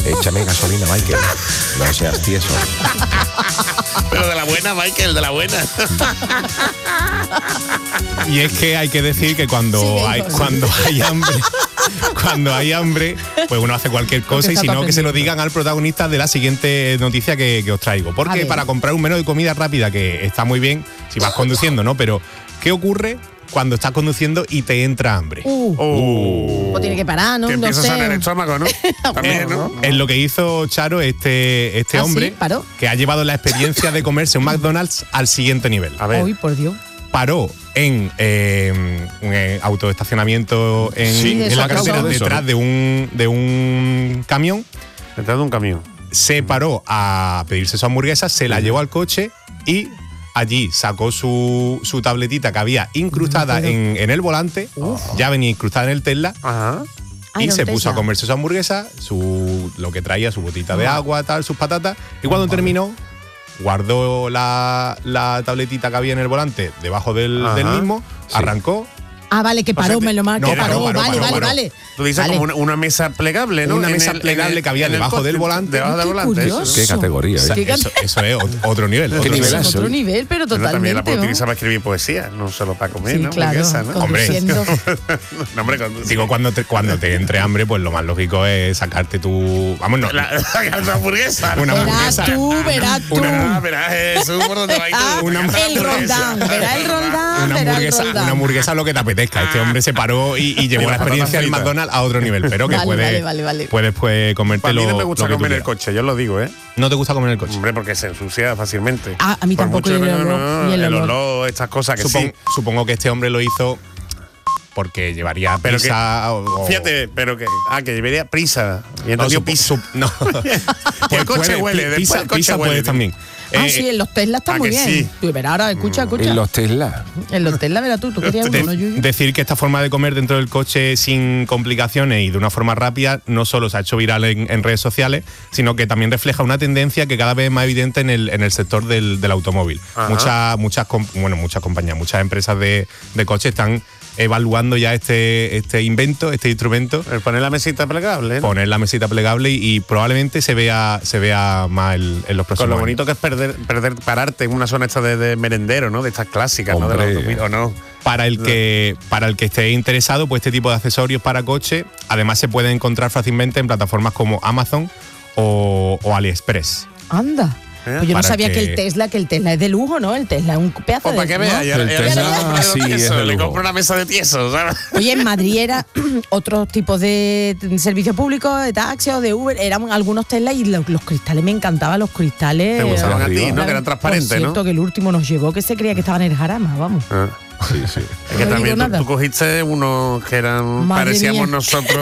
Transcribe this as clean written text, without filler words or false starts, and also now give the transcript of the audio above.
Échame gasolina, Michael. No seas tieso. Pero de la buena, Michael, de la buena. Y es que hay que decir que cuando hay hambre, pues uno hace cualquier cosa, y si no, que se lo digan al protagonista de la siguiente noticia que os traigo. Porque para comprar un menú de comida rápida, que está muy bien si vas conduciendo, ¿no? Pero ¿qué ocurre cuando estás conduciendo y te entra hambre? O tiene que parar, ¿no? Que empieza a sonar el estómago, ¿no? También, ¿no? Es lo que hizo Charo, este hombre, ¿sí? ¿Paró? que ha llevado la experiencia de comerse un McDonald's al siguiente nivel. A ver. Uy, por Dios. Paró en un autoestacionamiento en la carretera, detrás de un camión. Detrás de un camión. Se paró a pedirse su hamburguesa, se la llevó al coche y allí sacó su tabletita que había incrustada en el volante. Ya venía incrustada en el Tesla. Ajá. Y se puso a comerse su hamburguesa, lo que traía, su botita de agua, tal, sus patatas. Y cuando terminó, guardó la tabletita que había en el volante debajo del mismo, arrancó. Ah, vale, que paró, me lo marco. No, paró. Vale. Tú dices como una mesa plegable, ¿no? Una mesa plegable que había debajo del volante. Debajo del volante. Qué categoría, ¿eh? Eso es otro nivel. ¿Qué nivel es? Otro nivel, pero totalmente. También la puedo utilizar para escribir poesía, no solo para comer, Sí, ¿no? claro. Hamburguesa, ¿no? Hombre. No, hombre, Digo, cuando te entre hambre, pues lo más lógico es sacarte tu... Vamos, no. la hamburguesa. Una Verás hamburguesa. tú. Verás Jesús por dónde va y El Roldán, verá el Roldán, Una hamburguesa lo que te apetezca. Este hombre se paró y llevó la experiencia del McDonald's a otro nivel, pero que Vale. puedes pues comértelo. A mí no me gusta lo que tú comer en el quieras. coche, yo lo digo, ¿eh? ¿No te gusta comer en el coche? Hombre, porque se ensucia fácilmente. Ah, a mí Por tampoco, mucho y el que olor, y el el olor. olor, estas cosas que sí. Supongo que este hombre lo hizo porque llevaría Pero que- prisa o... Fíjate, pero que llevaría prisa. Y No, entonces piso. no. El coche huele, después Pisa, el coche pisa huele. puedes también. Sí, en los Tesla está ¿a muy que bien. sí? Tú verás ahora, escucha. En los Tesla. En los Tesla, verás tú querías uno, ¿no, Yuyu? Decir que esta forma de comer dentro del coche sin complicaciones y de una forma rápida no solo se ha hecho viral en redes sociales, sino que también refleja una tendencia que cada vez es más evidente en el sector del automóvil. Muchas compañías, muchas empresas de coches están evaluando ya este invento, este instrumento. El poner la mesita plegable, ¿no? Poner la mesita plegable y probablemente se vea más en los próximos Con lo años. bonito que es pararte en una zona esta de merendero, ¿no? De estas clásicas, ¿no? De la Hombre. automóvil, ¿o no? Para el que esté interesado, pues este tipo de accesorios para coche, además se pueden encontrar fácilmente en plataformas como Amazon o AliExpress. Anda. Pues yo no Para sabía que- que el Tesla es de lujo, ¿no? El Tesla es un pedazo Pues de... para que ¿no? vea, El Tesla, sí, es de le lujo. compro una mesa de tiesos, ¿sabes? Oye, en Madrid era otros tipos de servicios públicos, de taxi o de Uber, eran algunos Tesla y los cristales, me encantaban los cristales. Te gustaban a ti, arriba. ¿no? Que eran transparentes, Por cierto, ¿no? que el último nos llevó, que se creía que estaban en el jarama, vamos. Sí. Es que No también digo nada. tú cogiste unos que eran Madre parecíamos mía. nosotros